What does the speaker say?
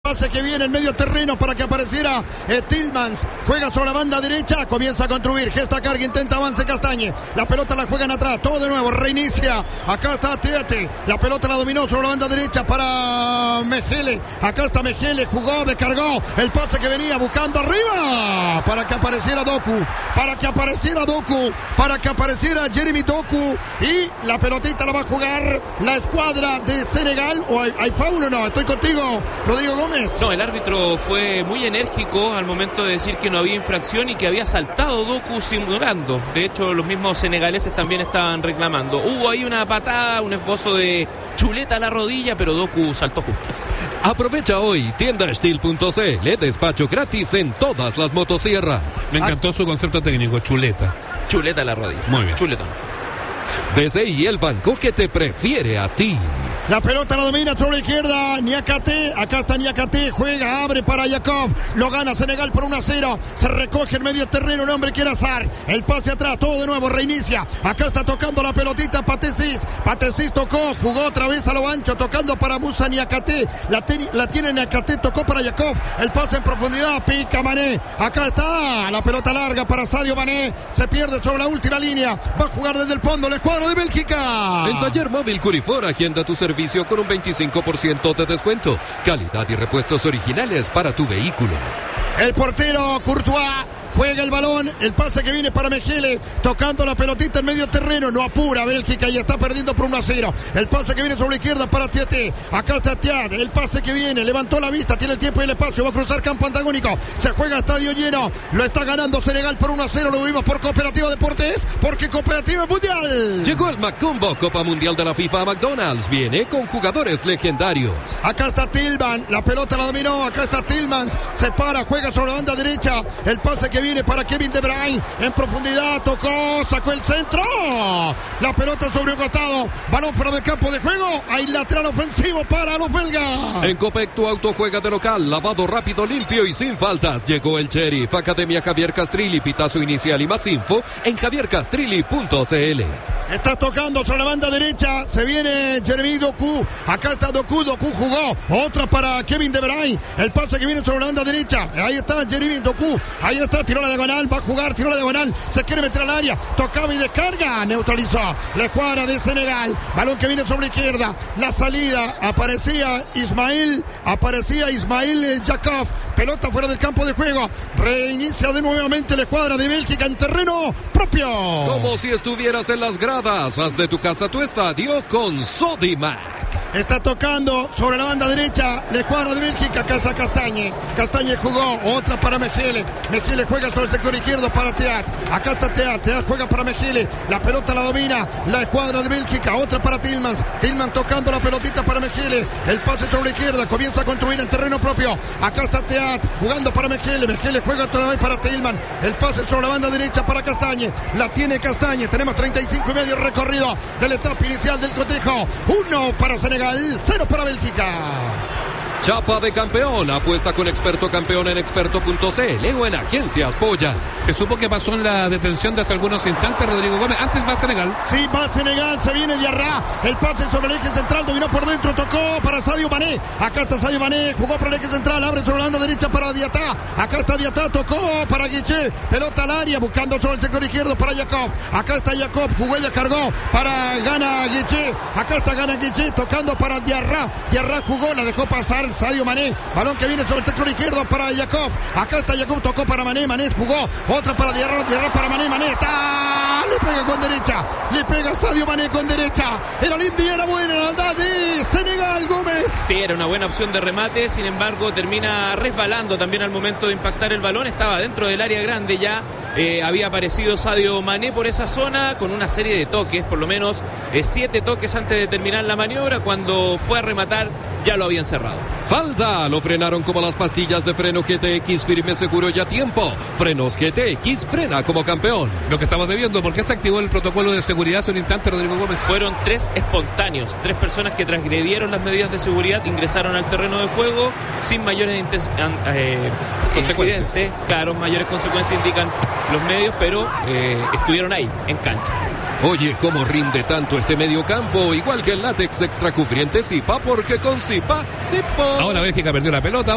Pase que viene en medio terreno para que apareciera Tillmans. Juega sobre la banda derecha. Comienza a construir. Gesta carga. Intenta avance Castañe. La pelota la juegan atrás. Todo de nuevo. Reinicia. Acá está Teate. La pelota la dominó sobre la banda derecha para Mejele. Acá está Mejele. Jugó, descargó. El pase que venía buscando arriba. Para que apareciera Doku. Para que apareciera Doku. Para que apareciera Jeremy Doku. Y la pelotita la va a jugar la escuadra de Senegal. ¿O hay foul o no? Estoy contigo, Rodrigo Gómez. No, el árbitro fue muy enérgico al momento de decir que no había infracción y que había saltado Doku simulando. De hecho, los mismos senegaleses también estaban reclamando. Hubo ahí una patada, un esbozo de chuleta a la rodilla, pero Doku saltó justo. Aprovecha hoy tiendasteel.cl, despacho gratis en todas las motosierras. Me encantó su concepto técnico, chuleta. Chuleta a la rodilla. Muy bien. Chuletón. DCI, el banco que te prefiere a ti. La pelota la domina sobre la izquierda Niakate, acá está Niakate, juega, abre para Yakov, lo gana Senegal por 1-0, se recoge en medio terreno, un hombre quiere azar, el pase atrás, todo de nuevo, reinicia, acá está tocando la pelotita Patesis tocó, jugó otra vez a lo ancho, tocando para Musa Niakate, la tiene Niakate, tocó para Yakov, el pase en profundidad, pica Mané, acá está, la pelota larga para Sadio Mané, se pierde sobre la última línea, va a jugar desde el fondo el escuadro de Bélgica. En Taller Móvil Curifor, agenda tu servicio con un 25% de descuento. Calidad y repuestos originales para tu vehículo. El portero Courtois juega el balón, el pase que viene para Mejele, tocando la pelotita en medio terreno, no apura Bélgica y está perdiendo por 1-0. El pase que viene sobre la izquierda para Tiete, acá está Tiat, el pase que viene, levantó la vista, tiene el tiempo y el espacio, va a cruzar campo antagónico, se juega estadio lleno, lo está ganando Senegal por 1-0, lo vimos por Cooperativa Deportes, porque Cooperativa Mundial. Llegó el Macumbo, Copa Mundial de la FIFA a McDonald's, viene con jugadores legendarios. Acá está Tillmans, la pelota la dominó, acá está Tillmans, se para, juega sobre la banda derecha, el pase que viene para Kevin De Bruyne, en profundidad, tocó, sacó el centro, la pelota sobre un costado, balón fuera del campo de juego, hay lateral ofensivo para los belgas. En Copec tu auto juega de local, lavado rápido, limpio y sin faltas. Llegó el Sheriff, Academia Javier Castrilli, pitazo inicial y más info en javiercastrilli.cl. Está tocando sobre la banda derecha, se viene Jeremy Doku, acá está Doku jugó, otra para Kevin De Bruyne, el pase que viene sobre la banda derecha, ahí está Jeremy Doku, ahí está, tiró la diagonal, va a jugar, tiró la diagonal, se quiere meter al área, tocaba y descarga, neutralizó la escuadra de Senegal, balón que viene sobre la izquierda, la salida, aparecía Ismail Jakov, pelota fuera del campo de juego, reinicia de nuevamente la escuadra de Bélgica en terreno propio. Como si estuvieras en las gradas, haz de tu casa tu estadio con Sodimac. Está tocando sobre la banda derecha la escuadra de Bélgica, acá está Castañe jugó, otra para Mejele juega sobre el sector izquierdo para Teat, acá está Teat juega para Mejele, la pelota la domina la escuadra de Bélgica, otra para Tillmans tocando la pelotita para Mejele, el pase sobre la izquierda, comienza a construir en terreno propio, acá está Teat jugando para Mejele juega otra vez para Tillmans, el pase sobre la banda derecha para Castañe, la tiene Castañe, tenemos 35 y medio recorrido de la etapa inicial del cotejo, 1 para Senegal, 0 para Bélgica. Chapa de campeón, apuesta con Experto Campeón en experto.cl o en Agencias Polla. Se supo que pasó en la detención de hace algunos instantes Rodrigo Gómez. Antes va Senegal. Sí, va Senegal, se viene Diarra. El pase sobre el eje central, dominó por dentro, tocó para Sadio Mané. Acá está Sadio Mané, jugó por el eje central, abre sobre la banda derecha para Diatá. Acá está Diatá, tocó para Guiché. Pelota al área, buscando sobre el sector izquierdo para Yakov. Acá está Yakov, jugó y descargó para Gana Guiché. Acá está Gana Guiché, tocando para Diarra. Diarra jugó, la dejó pasar Sadio Mané, balón que viene sobre el sector izquierdo para Yakov, acá está Yakov, tocó para Mané jugó, otra para Diarra para Mané está, le pega con derecha, le pega Sadio Mané con derecha, era linda y era buena la verdad de Senegal. Gómez. Sí, era una buena opción de remate, sin embargo termina resbalando también al momento de impactar el balón, estaba dentro del área grande ya, había aparecido Sadio Mané por esa zona con una serie de toques, por lo menos 7 toques antes de terminar la maniobra, cuando fue a rematar ya lo habían cerrado. Falta, lo frenaron como las pastillas de freno GTX, firme, seguro y a tiempo. Frenos GTX, frena como campeón. Lo que estamos debiendo, ¿por qué se activó el protocolo de seguridad hace un instante, Rodrigo Gómez? Fueron 3 espontáneos, 3 personas que transgredieron las medidas de seguridad, ingresaron al terreno de juego sin mayores incidentes. Claro, mayores consecuencias indican los medios, pero estuvieron ahí, en cancha. Oye, ¿cómo rinde tanto este mediocampo? Igual que el látex extra cubriente Zipa, porque con Zipa, Zipo. Ahora Bélgica perdió la pelota.